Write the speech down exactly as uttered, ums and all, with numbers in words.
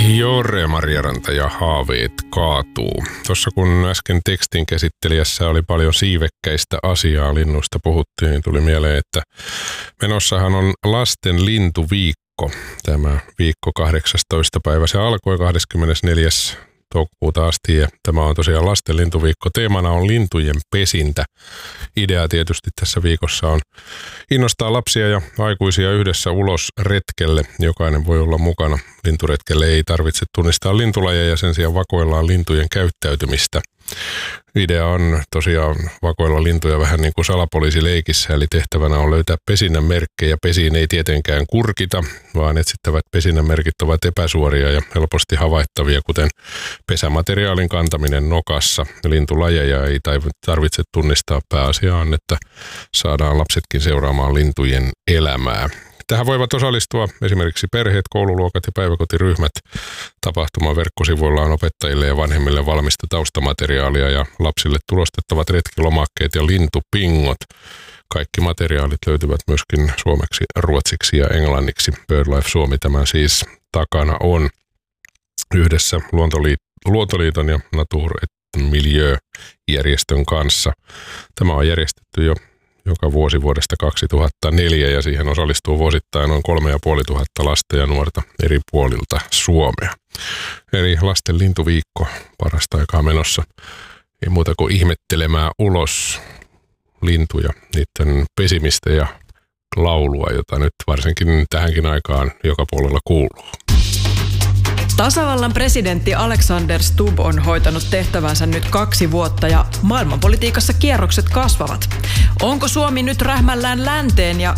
Jore Marjaranta ja haaveet kaatuu. Tuossa kun äsken tekstin käsittelijässä oli paljon siivekkäistä asiaa, linnuista puhuttiin, niin tuli mieleen, että menossahan on lasten lintuviikko. Tämä viikko kahdeksastoista päivä, se alkoi kahdeskymmenesneljäs toukokuuta asti ja tämä on tosiaan lasten lintuviikko. Teemana on lintujen pesintä. Idea tietysti tässä viikossa on innostaa lapsia ja aikuisia yhdessä ulos retkelle. Jokainen voi olla mukana. Linturetkelle ei tarvitse tunnistaa lintulajeja, sen sijaan vakoillaan lintujen käyttäytymistä. Idea on tosiaan vakoilla lintuja vähän niin kuin salapoliisileikissä, eli tehtävänä on löytää pesinnän merkkejä. Pesiin ei tietenkään kurkita, vaan etsittävät pesinnän merkit ovat epäsuoria ja helposti havaittavia, kuten pesämateriaalin kantaminen nokassa. Lintulajeja ei tarvitse tunnistaa, pääasia on, että saadaan lapsetkin seuraamaan lintujen elämää. Tähän voivat osallistua esimerkiksi perheet, koululuokat ja päiväkotiryhmät. Tapahtuman verkkosivuilla on opettajille ja vanhemmille valmista taustamateriaalia ja lapsille tulostettavat retkilomakkeet ja lintupingot. Kaikki materiaalit löytyvät myöskin suomeksi, ruotsiksi ja englanniksi. BirdLife Suomi tämän siis takana on yhdessä Luontoliit- Luontoliiton ja Natur et Milieu-järjestön kanssa. Tämä on järjestetty jo joka vuosi vuodesta kaksituhattaneljä ja siihen osallistuu vuosittain noin kolme ja puoli tuhatta lasta ja nuorta eri puolilta Suomea. Eli lasten lintuviikko parasta aikaa menossa. Ei muuta kuin ihmettelemään ulos lintuja, niiden pesimistä ja laulua, jota nyt varsinkin tähänkin aikaan joka puolella kuuluu. Tasavallan presidentti Alexander Stubb on hoitanut tehtävänsä nyt kaksi vuotta ja maailmanpolitiikassa kierrokset kasvavat. Onko Suomi nyt rähmällään länteen ja